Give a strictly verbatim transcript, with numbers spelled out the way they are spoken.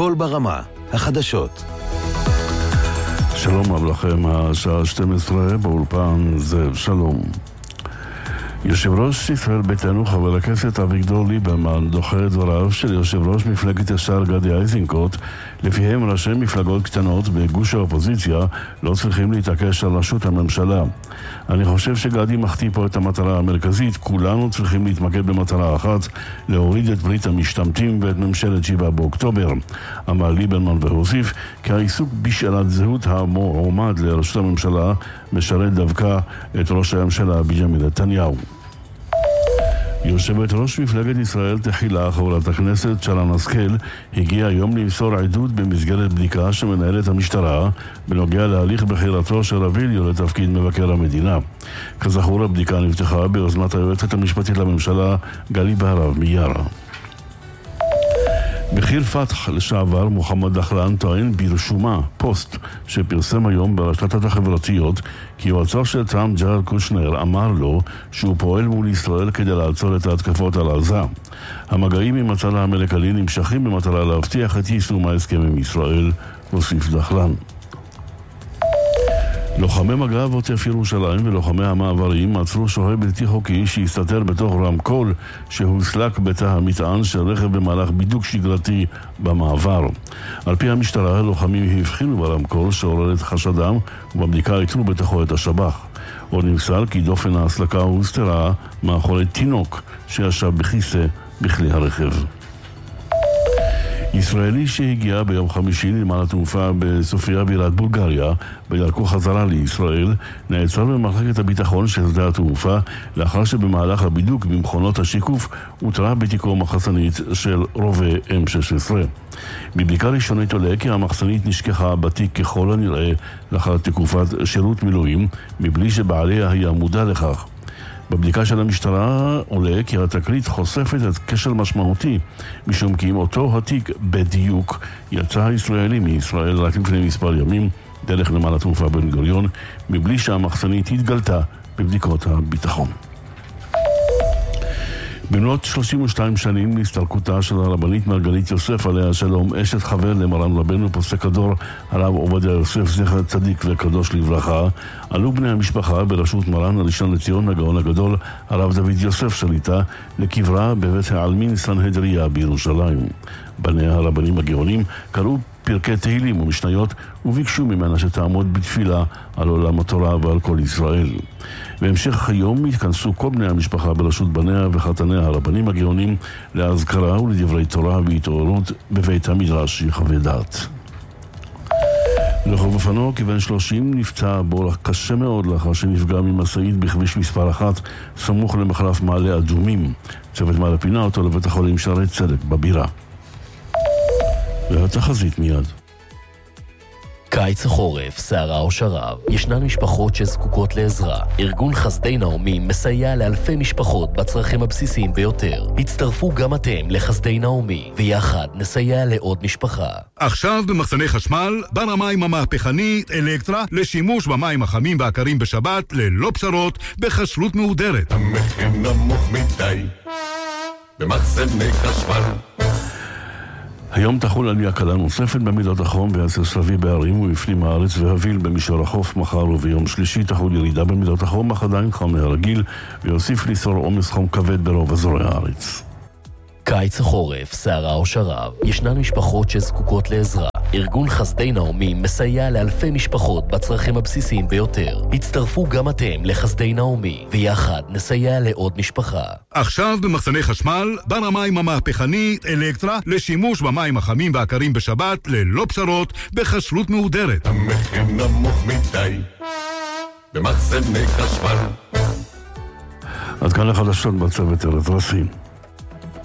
קול ברמה, החדשות. שלום לכם, השעה שתים עשרה באולפן זאב שלום. יושב ראש ישראל ביתנו חבר הכנסת אביגדור ליברמן דוחה את דבריו של יושב ראש מפלגת ישר גדי איזנקוט, לפיהם ראשי מפלגות קטנות בגוש האופוזיציה לא צריכים להתעקש על ראשות הממשלה. אני חושב שגדי מחטיא פה את המטרה המרכזית. כולנו צריכים להתמקד במטרה אחת, להוריד את ברית המשתמטים ואת ממשלת שבעה באוקטובר, אמר ליברמן, והוסיף כי העיסוק בשאלת זהות המועמד לראשות הממשלה משרת דווקא את ראש הממשלה בנימין נתניהו. יושבת ראש מפלגת ישראל תחילה, חברת הכנסת שרן השכל, הגיעה היום למסור עדות במסגרת בדיקה שמנהלת המשטרה בנוגע להליך בחירתו של רביליו לתפקיד מבקר המדינה. כזכור, הבדיקה נפתחה ביוזמת היועצת המשפטית לממשלה גלי בהרב מיארה. בכיר פתח לשעבר מוחמד דחלן טוען ברשומה, פוסט שפרסם היום ברשתות החברתיות, כי יועצו של טראמפ ג'ארד קושנר אמר לו שהוא פועל מול ישראל כדי לעצור את ההתקפות על עזה. המגעים עם הצד האמריקני נמשכים במטרה להבטיח את יישום ההסכם עם ישראל, הוסיף דחלן. לוחמי מג"ב עוטף ירושלים ולוחמי המעברים עצרו שוהה בלתי חוקי שהסתתר בתוך רמקול שהוסלק בתא המטען של רכב במהלך בידוק שגרתי במעבר. על פי המשטרה, הלוחמים הבחינו ברמקול שעורר את חשדם, ובבדיקה איתרו בתוכו את השב"ח. עוד נמסר כי דופן ההסלקה הוסתרה מאחורי תינוק שישב בכיסא בכלי הרכב. ישראלי שהגיע ביום חמישי לנמל התעופה בסופיה בירת בולגריה בדרכו חזרה לישראל נעצר במחלקת הביטחון של שדה התעופה לאחר שבמהלך הבידוק במכונות השיקוף הותרה בתיקו מחסנית של רובה אם שש עשרה. בבדיקה ראשונית עולה כי המחסנית נשכחה בתיק ככל הנראה לאחר תקופת שירות מילואים מבלי שבעליה היה מודע לכך. בבדיקה של המשטרה עולה כי התקרית חושפת את קשר משמעותי, משום כי עם אותו התיק בדיוק יצא הישראלי מישראל רק לפני מספר ימים דרך נמל התעופה בן גוריון, מבלי שהמחסנית התגלתה בבדיקות הביטחון. במלאת שלושים ושתיים שנים להסתלקותה של הרבנית מרגלית יוסף עליה שלום, אשת חבר למרן רבנו פוסק הדור הרב עובדיה יוסף זכר צדיק וקדוש לברכה, עלו בני המשפחה בראשות מרן הראשון לציון הגאון הגדול הרב דוד יוסף שליטה לקברה בבית העלמין סנהדריה בירושלים. בניה הרבנים הגאונים קראו פרקי תהילים ומשניות וביקשו ממנה שתעמוד בתפילה על עולם התורה ועל כל ישראל. בהמשך היום התכנסו כל בני המשפחה בראשות בניה וחתניה הרבנים הגאונים להזכרה ולדברי תורה והתעוררות בבית המדרש יחווה דעת. רוכב אופנוע כבן שלושים נפצע באורח קשה מאוד לאחר שנפגע ממשאית בכביש מספר אחת סמוך למחלף מעלה אדומים. צוות מעלה פינה אותו לבית החולים שערי צדק בבירה. והתחזית מיד. קיץ החורף, סערה או שרב, ישנן משפחות שזקוקות לעזרה. ארגון חסדי נעמי מסייע לאלפי משפחות בצרכים הבסיסיים ביותר. הצטרפו גם אתם לחסדי נעמי, ויחד נסייע לעוד משפחה. עכשיו במחסני חשמל, בר המים המהפכנית אלקטרה, לשימוש במים החמים והקרים בשבת, ללא פשרות, בחשלות מהודרת. המחיר נמוך מדי, במחסני חשמל. היום תחול עלייה קלה נוספת במידות החום ועשר סבבי בערים ובפנים הארץ והביל במישור החוף. מחר וביום שלישי תחול ירידה במידות החום, אך עדיין חם מהרגיל, ויוסיף ליצור עומס חום כבד ברוב אזורי הארץ. קיץ החורף, סערה או שרב, ישנן משפחות שזקוקות לעזרה. ארגון חסדי נעמי מסייע לאלפי משפחות בצרכים הבסיסיים ביותר. הצטרפו גם אתם לחסדי נעמי, ויחד נסייע לעוד משפחה. עכשיו במחסני חשמל, בר המים המהפכנית אלקטרה, לשימוש במים החמים והקרים בשבת, ללא פשרות, בחשלות מהודרת. המחיר נמוך מדי, במחסני חשמל. עד כאן לחדשות בצוות ארץ רסים.